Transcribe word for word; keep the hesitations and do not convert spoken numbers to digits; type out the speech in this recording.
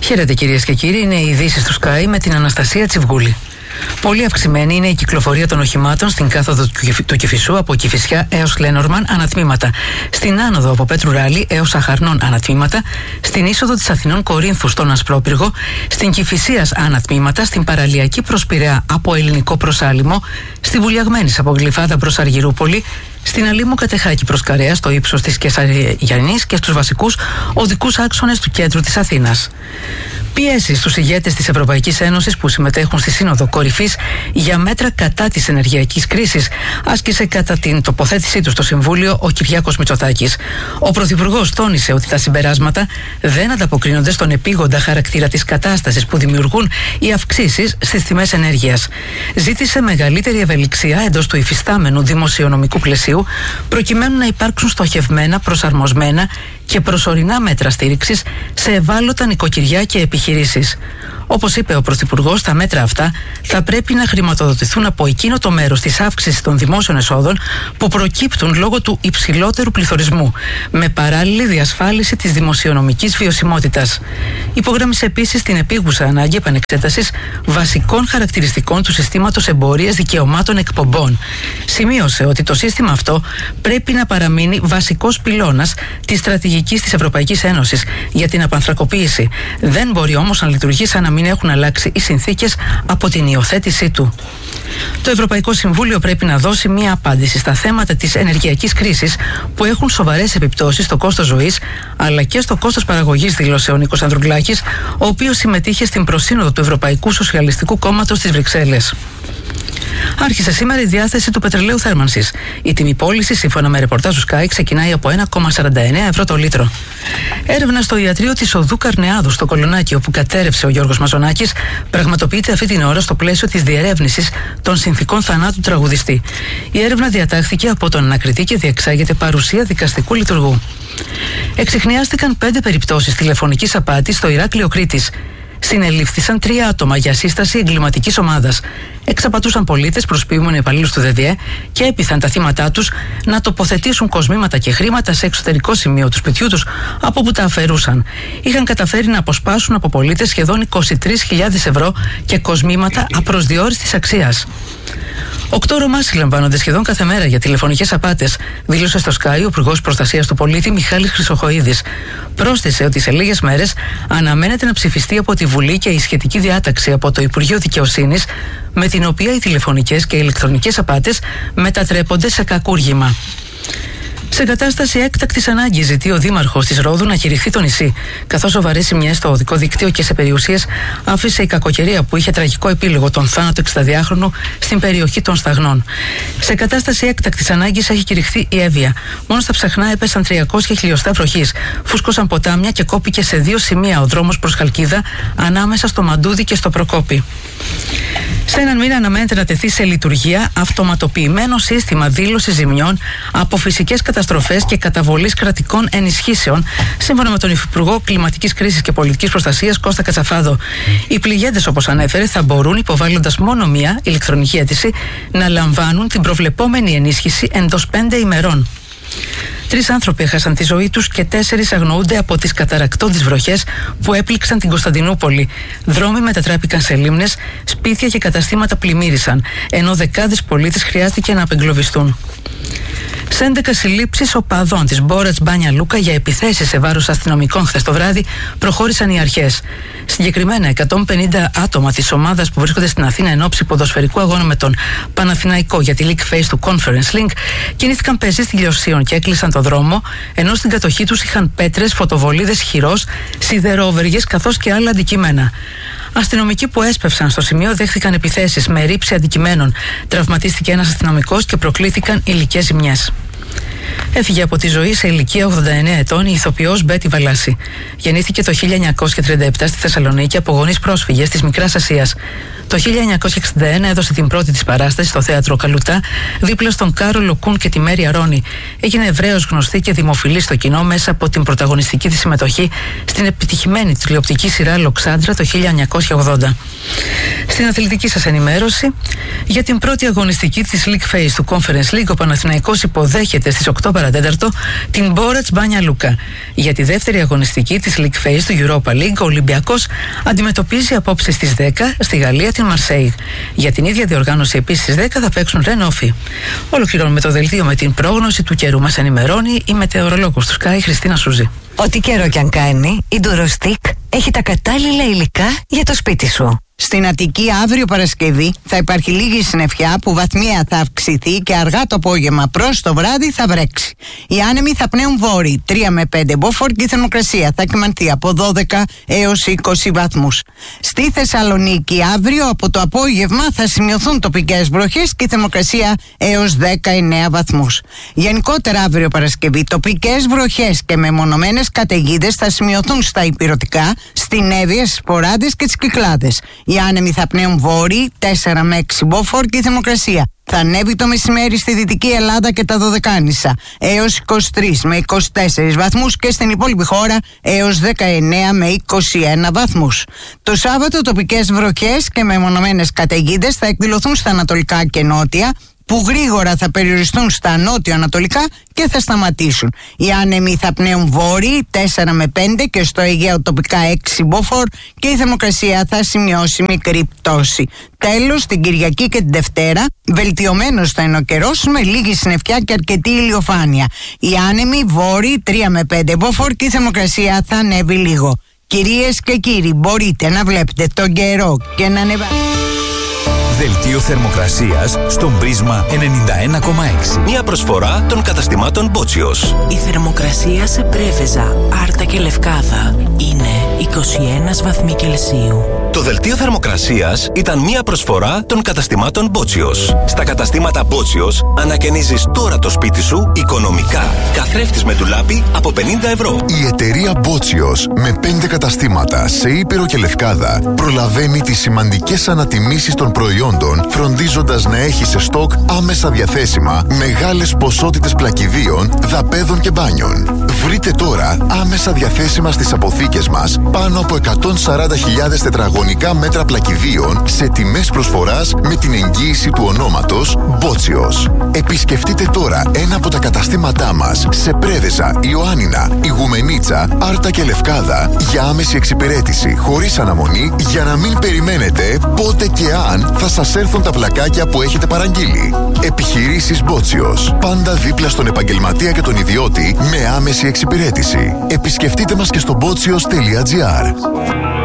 Χαίρετε κυρίες και κύριοι, είναι οι ειδήσεις του Sky με την Αναστασία Τσιβγούλη. Πολύ αυξημένη είναι η κυκλοφορία των οχημάτων στην κάθοδο του Κηφισού από Κηφισιά έως Λένορμαν ανατμήματα, στην άνοδο από Πέτρου Ράλη έως Αχαρνών ανατμήματα, στην είσοδο της Αθηνών Κορίνθου στον Ασπρόπυργο, στην Κηφισίας ανατμήματα, στην παραλιακή προς Πειραιά από Ελληνικό προς Άλυμο, στη Βουλιαγμένης από Γλυφάδα προς Αργυρούπολη, στην Αλήμου Κατεχάκη προς Καρέα στο ύψος της Κεσαριανής και στους βασικούς οδικούς άξονες του κέντρου της Αθήνας. Πιέσεις στους ηγέτες της Ευρωπαϊκής Ένωσης που συμμετέχουν στη Σύνοδο Κορυφής για μέτρα κατά της ενεργειακής κρίσης άσκησε κατά την τοποθέτησή του στο Συμβούλιο ο Κυριάκος Μητσοτάκης. Ο Πρωθυπουργός τόνισε ότι τα συμπεράσματα δεν ανταποκρίνονται στον επίγοντα χαρακτήρα της κατάστασης που δημιουργούν οι αυξήσεις στις τιμές ενέργειας. Ζήτησε μεγαλύτερη ευελιξία εντός του υφιστάμενου δημοσιονομικού πλαισίου προκειμένου να υπάρξουν στοχευμένα, προσαρμοσμένα και προσωρινά μέτρα στήριξης σε ευάλωτα νοικοκυριά και επιχειρήσεις. Όπως είπε ο Πρωθυπουργός, τα μέτρα αυτά θα πρέπει να χρηματοδοτηθούν από εκείνο το μέρος της αύξησης των δημόσιων εσόδων που προκύπτουν λόγω του υψηλότερου πληθωρισμού, με παράλληλη διασφάλιση της δημοσιονομικής βιωσιμότητας. Υπογράμμισε επίσης την επίγουσα ανάγκη επανεξέτασης βασικών χαρακτηριστικών του συστήματος εμπορίας δικαιωμάτων εκπομπών. Σημείωσε ότι το σύστημα αυτό πρέπει να παραμείνει βασικός πυλώνας της στρατηγικής της Ευρωπαϊκής Ένωσης για την απανθρακοποίηση. Δεν μπορεί όμως να λειτουργεί σαν να μην έχουν αλλάξει οι συνθήκες από την υιοθέτησή του. Το Ευρωπαϊκό Συμβούλιο πρέπει να δώσει μία απάντηση στα θέματα της ενεργειακής κρίσης που έχουν σοβαρές επιπτώσεις στο κόστος ζωής αλλά και στο κόστος παραγωγής, δήλωσε ο Νίκος Ανδρουλάκης, ο οποίος συμμετείχε στην προσύνοδο του Ευρωπαϊκού Σοσιαλιστικού Κόμματος στις Βρυξέλλες. Άρχισε σήμερα η διάθεση του πετρελαίου θέρμανσης. Η τιμή πώληση, σύμφωνα με ρεπορτάζ του Sky, ξεκινάει από ένα κόμμα σαράντα εννέα ευρώ το λίτρο. Έρευνα στο ιατρείο της Οδού Καρνεάδου στο Κολονάκι, όπου κατέρευσε ο Γιώργος Μαζονάκης, πραγματοποιείται αυτή την ώρα στο πλαίσιο της διερεύνησης των συνθηκών θανάτου του τραγουδιστή. Η έρευνα διατάχθηκε από τον ανακριτή και διεξάγεται παρουσία δικαστικού λειτουργού. Εξιχνιάστηκαν πέντε περιπτώσεις τηλεφωνικής απάτης στο Ηράκλειο Κρήτης. Συνελήφθησαν τρία άτομα για σύσταση εγκληματικής ομάδας. Εξαπατούσαν πολίτες, προσποιούμενοι υπαλλήλους του ΔΔΕ και έπειθαν τα θύματά τους να τοποθετήσουν κοσμήματα και χρήματα σε εξωτερικό σημείο του σπιτιού τους, από όπου τα αφαιρούσαν. Είχαν καταφέρει να αποσπάσουν από πολίτες σχεδόν είκοσι τρεις χιλιάδες ευρώ και κοσμήματα απροσδιόριστης αξίας. Οκτώ Ρωμά συλλαμβάνονται σχεδόν κάθε μέρα για τηλεφωνικές απάτες, δήλωσε στο Sky ο Υπουργός Προστασίας του Πολίτη Μιχάλης Χρυσοχοΐδης. Πρόσθεσε ότι σε λίγες μέρες αναμένεται να ψηφιστεί από τη Βουλή και η σχετική διάταξη από το Υπουργείο Δικαιοσύνης, με την οποία οι τηλεφωνικές και οι ηλεκτρονικές απάτες μετατρέπονται σε κακούργημα. Σε κατάσταση έκτακτης ανάγκης ζητεί ο Δήμαρχος της Ρόδου να κηρυχθεί το νησί, καθώς σοβαρές ζημιές στο οδικό δίκτυο και σε περιουσίες άφησε η κακοκαιρία που είχε τραγικό επίλογο τον θάνατο εξηνταδιάχρονου στην περιοχή των Σταγνών. Σε κατάσταση έκτακτης ανάγκης έχει κηρυχθεί η Εύβοια. Μόνο στα Ψαχνά έπεσαν τριακόσια χιλιοστά βροχής, φούσκωσαν ποτάμια και κόπηκε σε δύο σημεία ο δρόμος προς Χαλκίδα ανάμεσα στο Μαντούδι και στο Προκόπη. Σε έναν μήνα αναμένεται να τεθεί σε λειτουργία αυτοματοποιημένο σύστημα δήλωσης ζημιών από φυσικές καταστροφές και καταβολής κρατικών ενισχύσεων, σύμφωνα με τον Υφυπουργό Κλιματικής Κρίσης και Πολιτικής Προστασίας Κώστα Κατσαφάδο. Οι πληγέντες, όπως ανέφερε, θα μπορούν, υποβάλλοντας μόνο μία ηλεκτρονική αίτηση, να λαμβάνουν την προβλεπόμενη ενίσχυση εντός πέντε ημερών. Τρεις άνθρωποι έχασαν τη ζωή τους και τέσσερις αγνοούνται από τις καταρρακτώντες βροχές που έπληξαν την Κωνσταντινούπολη. Δρόμοι μετατράπηκαν σε λίμνες, σπίτια και καταστήματα πλημμύρισαν, ενώ δεκάδες πολίτες χρειάστηκε να απεγκλωβιστούν. Σε έντεκα συλλήψεις οπαδών της Μπόρατς Μπάνια Λούκα για επιθέσεις σε βάρος αστυνομικών χθες το βράδυ προχώρησαν οι αρχές. Συγκεκριμένα, εκατόν πενήντα άτομα της ομάδας που βρίσκονται στην Αθήνα εν ώψη ποδοσφαιρικού αγώνα με τον Παναθηναϊκό για τη League Phase του Conference Link κινήθηκαν πεζοί στυλιοσίων και έκλεισαν το δρόμο, ενώ στην κατοχή τους είχαν πέτρες, φωτοβολίδες χειρός, σιδερόβεργες καθώς και άλλα αντικείμενα. Αστυνομικοί που έσπευσαν στο σημείο δέχθηκαν επιθέσεις με ρήψη αντικειμένων. Τραυματίστηκε ένας αστυνομικός και προκλήθηκαν υλικές ζημιές. Έφυγε από τη ζωή σε ηλικία ογδόντα εννέα ετών η ηθοποιός Μπέτη Βαλάση. Γεννήθηκε το χίλια εννιακόσια τριάντα επτά στη Θεσσαλονίκη από γονείς πρόσφυγες της Μικράς Ασίας. Το χίλια εννιακόσια εξήντα ένα έδωσε την πρώτη της παράσταση στο θέατρο Καλουτά, δίπλα στον Κάρολο Κούν και τη Μέρη Αρώνη. Έγινε ευρέως γνωστή και δημοφιλή στο κοινό μέσα από την πρωταγωνιστική της συμμετοχή στην επιτυχημένη τηλεοπτική σειρά Λοξάντρα το χίλια εννιακόσια ογδόντα. Στην αθλητική σας ενημέρωση, για την πρώτη αγωνιστική της League Phase του Conference League, ο Παναθηναϊκός υποδέχεται στις οκτώ παρά τέταρτο την Μπόρετς Μπάνια Λούκα. Για τη δεύτερη αγωνιστική της League Phase του Europa League, ο Ολυμπιακός αντιμετωπίζει απόψε στις δέκα στη Γαλλία την Μαρσέιγ. Για την ίδια διοργάνωση επίσης στις δέκα θα παίξουν Ρεν Όφι. Ολοκληρώνουμε το δελτίο με την πρόγνωση του καιρού. Μας ενημερώνει η μετεωρολόγος του Sky, Χριστίνα Σούζη. Ό,τι καιρό κι αν κάνει, η Ντουροστικ έχει τα κατάλληλα υλικά για το σπίτι σου. Στην Αττική αύριο Παρασκευή θα υπάρχει λίγη συννεφιά που βαθμία θα αυξηθεί και αργά το απόγευμα προς το βράδυ θα βρέξει. Οι άνεμοι θα πνέουν βόρειοι τρία με πέντε μποφόρ και η θερμοκρασία θα κυμανθεί από δώδεκα έως είκοσι βαθμούς. Στη Θεσσαλονίκη αύριο από το απόγευμα θα σημειωθούν τοπικές βροχές και η θερμοκρασία έως δεκαεννέα βαθμούς. Γενικότερα αύριο Παρασκευή τοπικές βροχές και μεμονωμένες καταιγίδες θα σημειωθούν στα ηπειρωτικά, στην Εύβοια, στις Ποράδες και τις Κυκλάδες. Οι άνεμοι θα πνέουν βόρειοι τέσσερα με έξι μποφόρ και η θερμοκρασία θα ανέβει το μεσημέρι στη Δυτική Ελλάδα και τα Δωδεκάνησα έως είκοσι τρεις με είκοσι τέσσερις βαθμούς και στην υπόλοιπη χώρα έως δεκαεννέα με είκοσι ένα βαθμούς. Το Σάββατο τοπικές βροχές και μεμονωμένες καταιγίδες θα εκδηλωθούν στα ανατολικά και νότια, που γρήγορα θα περιοριστούν στα νότιο-ανατολικά και θα σταματήσουν. Οι άνεμοι θα πνέουν βόρειοι τέσσερα με πέντε και στο Αιγαίο τοπικά έξι μποφόρ και η θερμοκρασία θα σημειώσει μικρή πτώση. Τέλος, την Κυριακή και την Δευτέρα, βελτιωμένος θα είναι ο καιρός με λίγη συννεφιά και αρκετή ηλιοφάνεια. Οι άνεμοι βόρειοι τρία με πέντε μποφόρ και η θερμοκρασία θα ανέβει λίγο. Κυρίες και κύριοι, μπορείτε να βλέπετε τον καιρό και να ανεβάσετε. Δελτίο θερμοκρασίας στον Πρίσμα ενενήντα ένα κόμμα έξι. Μια προσφορά των καταστημάτων Μπότσιος. Η θερμοκρασία σε Πρέβεζα, Άρτα και Λευκάδα είναι είκοσι ένα βαθμοί Κελσίου. Το δελτίο θερμοκρασίας ήταν μια προσφορά των καταστημάτων Μπότσιος. Στα καταστήματα Μπότσιος ανακαινίζεις τώρα το σπίτι σου οικονομικά. Καθρέφτης με ντουλάπι από πενήντα ευρώ. Η εταιρεία Μπότσιος με πέντε καταστήματα σε Ήπειρο και Λευκάδα προλαβαίνει τις σημαντικές ανατιμήσεις των προϊόντων, φροντίζοντας να έχει σε στόκ άμεσα διαθέσιμα μεγάλες ποσότητες πλακιδίων, δαπέδων και μπάνιων. Βρείτε τώρα άμεσα διαθέσιμα στις αποθήκες μας πάνω από εκατόν σαράντα χιλιάδες τετραγωνικά μέτρα πλακιδίων σε τιμές προσφοράς με την εγγύηση του ονόματος Μπότσιος. Επισκεφτείτε τώρα ένα από τα καταστήματά μας σε Πρέβεζα, Ιωάννινα, Ιγουμενίτσα, Άρτα και Λευκάδα για άμεση εξυπηρέτηση χωρίς αναμονή, για να μην περιμένετε πότε και αν θα σας έρθουν τα πλακάκια που έχετε παραγγείλει. Επιχειρήσεις Μπότσιος. Πάντα δίπλα στον επαγγελματία και τον ιδιώτη με άμεση εξυπηρέτηση. Επισκεφτείτε μας και στο μπότσιος τελεία τζι άρ.